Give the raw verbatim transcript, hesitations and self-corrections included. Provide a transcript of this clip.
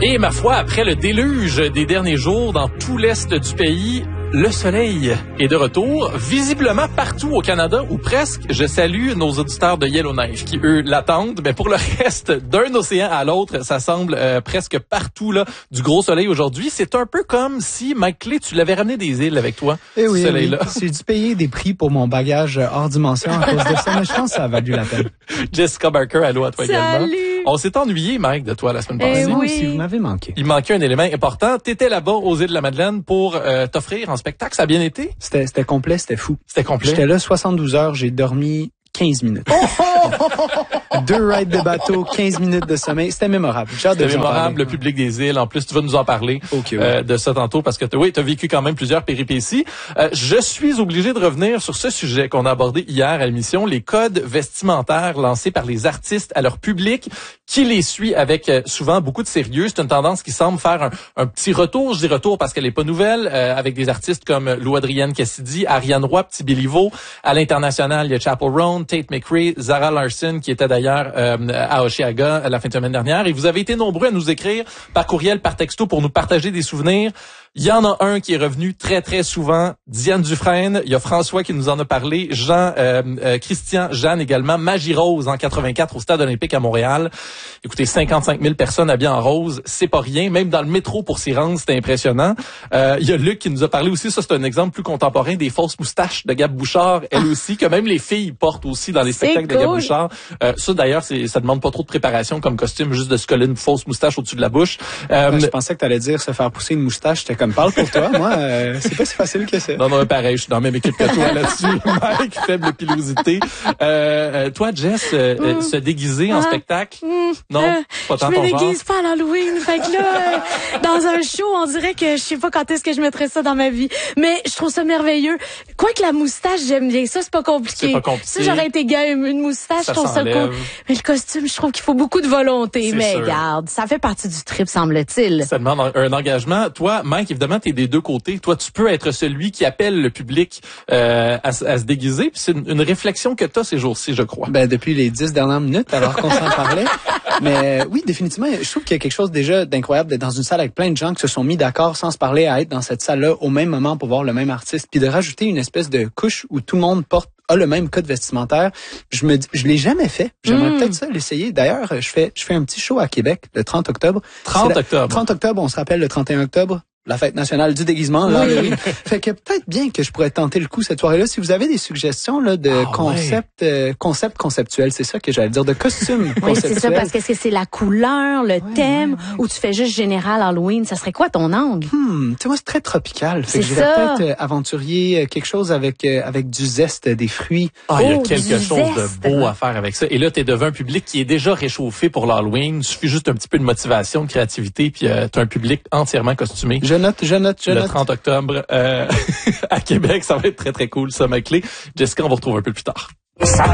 Et ma foi, après le déluge des derniers jours dans tout l'est du pays, le soleil est de retour, visiblement partout au Canada, ou presque. Je salue nos auditeurs de Yellowknife qui, eux, l'attendent. Mais pour le reste, d'un océan à l'autre, ça semble euh, presque partout là du gros soleil aujourd'hui. C'est un peu comme si, Mike Clay, tu l'avais ramené des îles avec toi, eh oui, ce soleil-là. Oui. J'ai dû payer des prix pour mon bagage hors dimension à cause de ça, mais je pense que ça a valu la peine. Jessica Barker, allô à toi Salut. également. On s'est ennuyé, Mike, de toi la semaine passée. Eh Moi oui. aussi, vous m'avez manqué. Il manquait un élément important. T'étais là-bas aux îles de la Madeleine pour euh, t'offrir en spectacle. Ça a bien été? C'était, c'était complet, c'était fou. C'était complet. J'étais là soixante-douze heures, j'ai dormi quinze minutes. Deux rides de bateau, quinze minutes de sommeil. C'était mémorable. J'ai hâte de C'était vous en mémorable, parler. le public des îles. En plus, tu vas nous en parler Okay, euh, ouais. de ça tantôt parce que t- oui, tu as vécu quand même plusieurs péripéties. Euh, je suis obligé de revenir sur ce sujet qu'on a abordé hier à l'émission, les codes vestimentaires lancés par les artistes à leur public qui les suit avec euh, souvent beaucoup de sérieux. C'est une tendance qui semble faire un, un petit retour, je dis retour parce qu'elle est pas nouvelle, euh, avec des artistes comme Lou Adrienne Cassidy, Ariane Roy, Petit Béliveau. À l'international, il y a Chappell Roan, Tate McRae, Zara Larson, qui était d'ailleurs euh, à Oshiaga la fin de semaine dernière. Et vous avez été nombreux à nous écrire par courriel, par texto pour nous partager des souvenirs. Il y en a un qui est revenu très, très souvent, Diane Dufresne. Il y a François qui nous en a parlé, Jean, euh, euh, Christian, Jeanne également, Magie Rose en quatre-vingt-quatre au Stade olympique à Montréal. Écoutez, cinquante-cinq mille personnes habillées en rose, c'est pas rien. Même dans le métro pour s'y rendre, c'était impressionnant. Euh, il y a Luc qui nous a parlé aussi, ça c'est un exemple plus contemporain, des fausses moustaches de Gab Bouchard, elle aussi, que même les filles portent aussi dans les C'est spectacles cool. de Gab Bouchard. Euh, ça d'ailleurs, c'est, ça demande pas trop de préparation comme costume, juste de se coller une fausse moustache au-dessus de la bouche. Euh, Ouais, je pensais que t'allais dire se faire pousser une moustache. J'étais comme, parle pour toi. Moi, euh, c'est pas si facile que ça. Non, non, pareil, je suis dans la même équipe que toi là-dessus. Mike, faible pilosité. Euh, euh, toi, Jess, euh, euh, se déguiser en Ah. spectacle? Mmh. Non, Euh, pas tant je ton me genre. déguise pas à l'Halloween. Fait que là, euh, dans un show, on dirait que je sais pas quand est-ce que je mettrais ça dans ma vie. Mais je trouve ça merveilleux. Quoique la moustache, j'aime bien ça, c'est pas compliqué. C'est pas compliqué. Ça, j'aurais été game, une moustache, Ça je trouve ça s'enlève. cool. Mais le costume, je trouve qu'il faut beaucoup de volonté. C'est Mais sûr. regarde, ça fait partie du trip, semble-t-il. Ça demande un, un engagement. Toi, Mike, évidemment, t'es des deux côtés. Toi, tu peux être celui qui appelle le public euh, à, s- à se déguiser. Puis c'est une, une réflexion que t'as ces jours-ci, je crois. Ben, depuis les dix dernières minutes, alors qu'on s'en parlait. Mais oui, définitivement, je trouve qu'il y a quelque chose déjà d'incroyable d'être dans une salle avec plein de gens qui se sont mis d'accord sans se parler à être dans cette salle-là au même moment pour voir le même artiste, puis de rajouter une espèce de couche où tout le monde porte a le même code vestimentaire. Je me dis, je l'ai jamais fait. J'aimerais Mm. peut-être ça l'essayer. D'ailleurs, je fais je fais un petit show à Québec le trente octobre. trente C'est la- octobre. trente octobre, on se rappelle le trente et un octobre. La fête nationale du déguisement. Là, Oui. oui. Fait que peut-être bien que je pourrais tenter le coup cette soirée-là. Si vous avez des suggestions là de Ah, concept, euh, concept conceptuel, c'est ça que j'allais dire, de costume Oui, conceptuel. c'est ça, parce que est-ce que c'est la couleur, le thème, ouais, ouais. ou tu fais juste général Halloween? Ça serait quoi ton angle? Hmm, tu sais, moi, c'est très tropical. Fait que C'est je dirais ça. peut-être euh, aventurier, euh, quelque chose avec euh, avec du zeste, des fruits. Ah, il y a Oh, quelque du chose zeste. de beau à faire avec ça. Et là, t'es devant un public qui est déjà réchauffé pour l'Halloween. Il suffit juste un petit peu de motivation, de créativité, puis euh, t'as un public entièrement costumé. Je note, je note, je Le note. trente octobre euh, à Québec, ça va être très très cool, ça, ma clé. Jessica, on va retrouver un peu plus tard. Ça